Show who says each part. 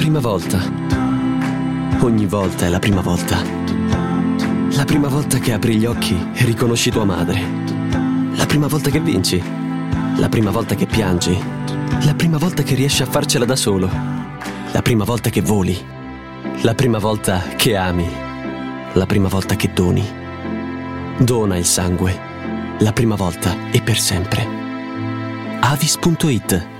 Speaker 1: prima volta. Ogni volta è la prima volta. La prima volta che apri gli occhi e riconosci tua madre. La prima volta che vinci. La prima volta che piangi. La prima volta che riesci a farcela da solo. La prima volta che voli. La prima volta che ami. La prima volta che doni. Dona il sangue. La prima volta e per sempre. Avis.it